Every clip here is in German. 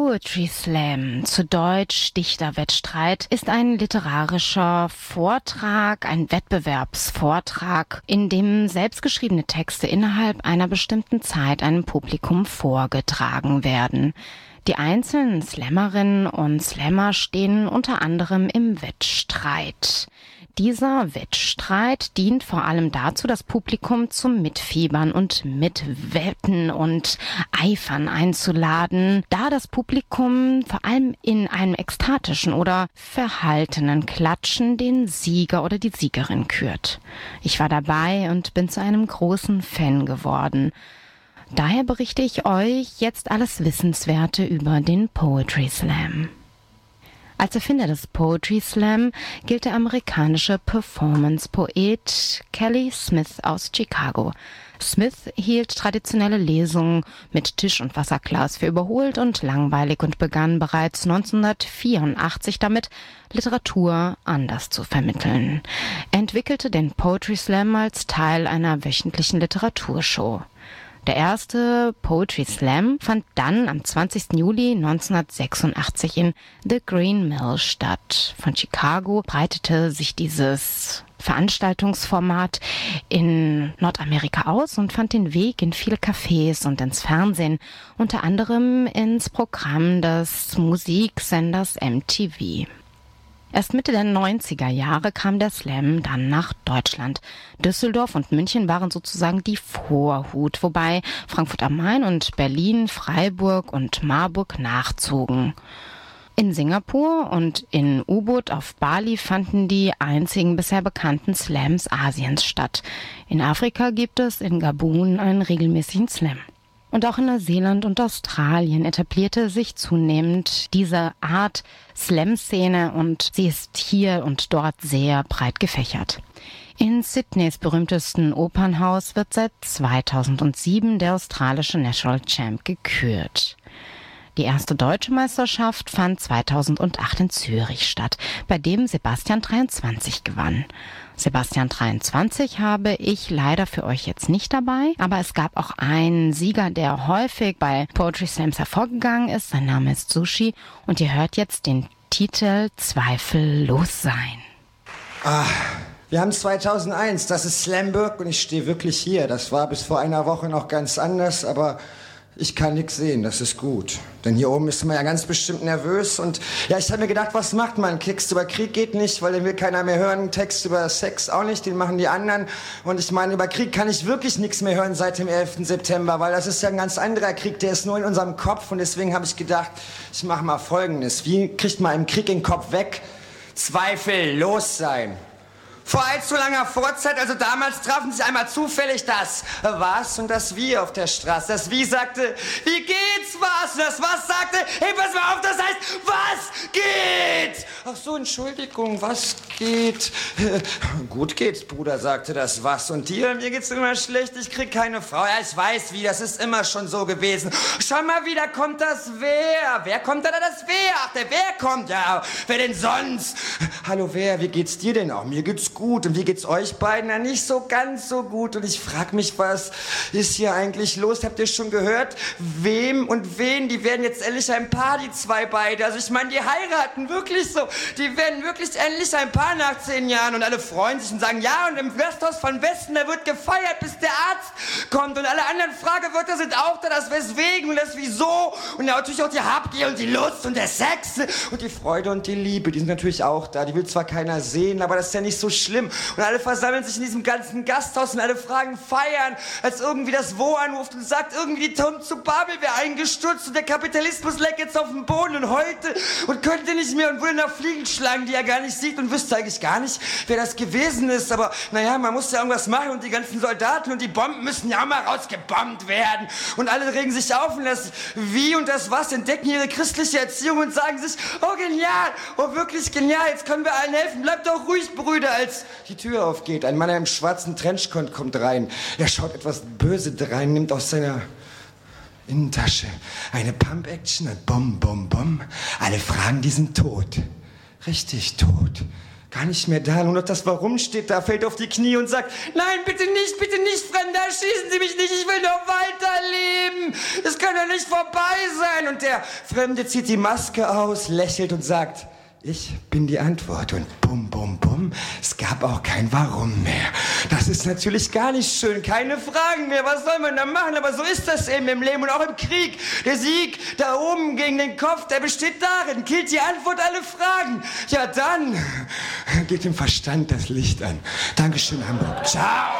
Poetry Slam, zu Deutsch Dichterwettstreit, ist ein literarischer Vortrag, ein Wettbewerbsvortrag, in dem selbstgeschriebene Texte innerhalb einer bestimmten Zeit einem Publikum vorgetragen werden. Die einzelnen Slammerinnen und Slammer stehen unter anderem im Wettstreit. Dieser Wettstreit dient vor allem dazu, das Publikum zum Mitfiebern und Mitwetten und Eifern einzuladen, da das Publikum vor allem in einem ekstatischen oder verhaltenen Klatschen den Sieger oder die Siegerin kürt. Ich war dabei und bin zu einem großen Fan geworden. Daher berichte ich euch jetzt alles Wissenswerte über den Poetry Slam. Als Erfinder des Poetry Slam gilt der amerikanische Performance-Poet Kelly Smith aus Chicago. Smith hielt traditionelle Lesungen mit Tisch- und Wasserglas für überholt und langweilig und begann bereits 1984 damit, Literatur anders zu vermitteln. Er entwickelte den Poetry Slam als Teil einer wöchentlichen Literaturshow. Der erste Poetry Slam fand dann am 20. Juli 1986 in The Green Mill statt. Von Chicago breitete sich dieses Veranstaltungsformat in Nordamerika aus und fand den Weg in viele Cafés und ins Fernsehen, unter anderem ins Programm des Musiksenders MTV. Erst Mitte der 90er Jahre kam der Slam dann nach Deutschland. Düsseldorf und München waren sozusagen die Vorhut, wobei Frankfurt am Main und Berlin, Freiburg und Marburg nachzogen. In Singapur und in Ubud auf Bali fanden die einzigen bisher bekannten Slams Asiens statt. In Afrika gibt es in Gabun einen regelmäßigen Slam. Und auch in Neuseeland und Australien etablierte sich zunehmend diese Art Slam-Szene und sie ist hier und dort sehr breit gefächert. In Sydneys berühmtesten Opernhaus wird seit 2007 der australische National Champ gekürt. Die erste deutsche Meisterschaft fand 2008 in Zürich statt, bei dem Sebastian 23 gewann. Sebastian 23 habe ich leider für euch jetzt nicht dabei, aber es gab auch einen Sieger, der häufig bei Poetry Slams hervorgegangen ist. Sein Name ist Sushi und ihr hört jetzt den Titel Zweifellos sein. Wir haben 2001, das ist Slamburg und ich stehe wirklich hier. Das war bis vor einer Woche noch ganz anders, aber ich kann nichts sehen, das ist gut. Denn hier oben ist man ja ganz bestimmt nervös und ja, ich habe mir gedacht, was macht man? Text über Krieg geht nicht, weil den will keiner mehr hören. Text über Sex auch nicht, den machen die anderen. Und ich meine, über Krieg kann ich wirklich nichts mehr hören seit dem 11. September, weil das ist ja ein ganz anderer Krieg, der ist nur in unserem Kopf und deswegen habe ich gedacht, ich mache mal Folgendes. Wie kriegt man im Krieg den Kopf weg? Zweifellos sein. Vor allzu langer Vorzeit, also damals trafen sich einmal zufällig das Was und das Wie auf der Straße. Das Wie sagte, wie geht's, was? Und das Was sagte, hey, pass mal auf, das heißt, was geht? Ach so, Entschuldigung, was geht? Gut geht's, Bruder, sagte das Was. Und dir, mir geht's immer schlecht, ich krieg keine Frau. Ja, ich weiß wie, das ist immer schon so gewesen. Schau mal, wieder kommt das Wer. Wer kommt da, das Wer? Ach, der Wer kommt, ja, wer denn sonst? Hallo, Wer, wie geht's dir denn auch? Mir geht's gut. Und wie geht's euch beiden? Na, nicht so ganz so gut. Und ich frag mich, was ist hier eigentlich los? Habt ihr schon gehört? Wem und wen? Die werden jetzt endlich ein Paar, die zwei beide. Also ich meine, die heiraten wirklich so. Die werden wirklich endlich ein Paar nach 10 Jahren. Und alle freuen sich und sagen, ja, und im Westhaus von Westen, da wird gefeiert, bis der Arzt kommt. Und alle anderen Fragewörter sind auch da, das Weswegen und das Wieso. Und ja, natürlich auch die Habgier und die Lust und der Sex. Und die Freude und die Liebe, die sind natürlich auch da. Die will zwar keiner sehen, aber das ist ja nicht so schlimm. Und alle versammeln sich in diesem ganzen Gasthaus und alle fragen feiern, als irgendwie das Wo anruft und sagt, irgendwie die Turm zu Babel wäre eingestürzt und der Kapitalismus leckt jetzt auf den Boden und heulte und könnte nicht mehr und würde nach Fliegen schlagen, die er gar nicht sieht und wüsste eigentlich gar nicht, wer das gewesen ist. Aber naja, man muss ja irgendwas machen und die ganzen Soldaten und die Bomben müssen ja auch mal rausgebombt werden. Und alle regen sich auf und das Wie und das Was entdecken ihre christliche Erziehung und sagen sich, oh genial, oh wirklich genial, jetzt können wir allen helfen, bleibt doch ruhig, Brüder, als die Tür aufgeht. Ein Mann in einem schwarzen Trenchcoat kommt rein. Er schaut etwas böse drein, nimmt aus seiner Innentasche eine Pump-Action und Bom, Bom, Bom. Alle fragen, die sind tot. Richtig tot. gar nicht mehr da. Nur noch das Warum steht da, fällt auf die Knie und sagt, nein, bitte nicht, Fremder, schießen Sie mich nicht, ich will noch weiterleben. Es kann doch nicht vorbei sein. Und der Fremde zieht die Maske aus, lächelt und sagt, ich bin die Antwort. Und bum, bum, bum, es gab auch kein Warum mehr. Das ist natürlich gar nicht schön, keine Fragen mehr, was soll man da machen? Aber so ist das eben im Leben und auch im Krieg. Der Sieg da oben gegen den Kopf, der besteht darin, killt die Antwort alle Fragen. Ja, dann geht dem Verstand das Licht an. Dankeschön, Hamburg. Ciao.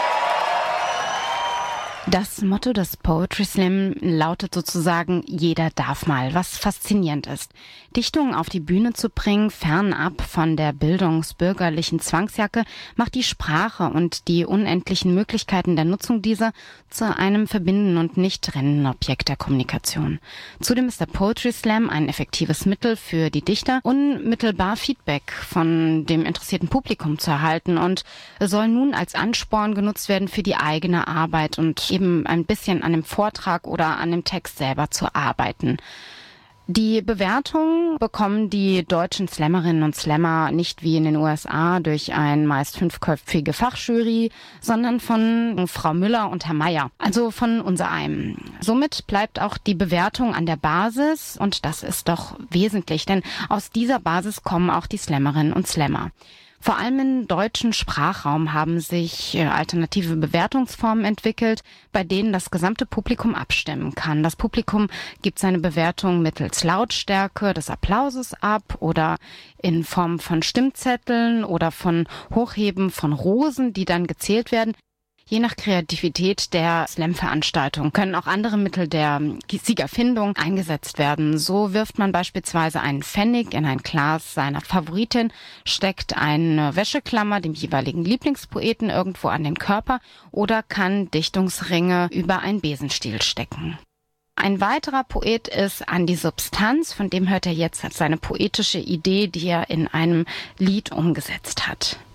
Das Motto des Poetry Slam lautet sozusagen, jeder darf mal, was faszinierend ist. Dichtungen auf die Bühne zu bringen, fernab von der bildungsbürgerlichen Zwangsjacke, macht die Sprache und die unendlichen Möglichkeiten der Nutzung dieser zu einem verbindenden und nicht trennenden Objekt der Kommunikation. Zudem ist der Poetry Slam ein effektives Mittel für die Dichter, unmittelbar Feedback von dem interessierten Publikum zu erhalten und soll nun als Ansporn genutzt werden für die eigene Arbeit und eben ein bisschen an dem Vortrag oder an dem Text selber zu arbeiten. Die Bewertung bekommen die deutschen Slammerinnen und Slammer nicht wie in den USA durch ein meist 5-köpfige Fachjury, sondern von Frau Müller und Herr Meier, also von unsereinem. Somit bleibt auch die Bewertung an der Basis und das ist doch wesentlich, denn aus dieser Basis kommen auch die Slammerinnen und Slammer. Vor allem im deutschen Sprachraum haben sich alternative Bewertungsformen entwickelt, bei denen das gesamte Publikum abstimmen kann. Das Publikum gibt seine Bewertung mittels Lautstärke des Applauses ab oder in Form von Stimmzetteln oder von Hochheben von Rosen, die dann gezählt werden. Je nach Kreativität der Slam-Veranstaltung können auch andere Mittel der Siegerfindung eingesetzt werden. So wirft man beispielsweise einen Pfennig in ein Glas seiner Favoritin, steckt eine Wäscheklammer dem jeweiligen Lieblingspoeten irgendwo an den Körper oder kann Dichtungsringe über einen Besenstiel stecken. Ein weiterer Poet ist Andi Substanz, von dem hört er jetzt seine poetische Idee, die er in einem Lied umgesetzt hat.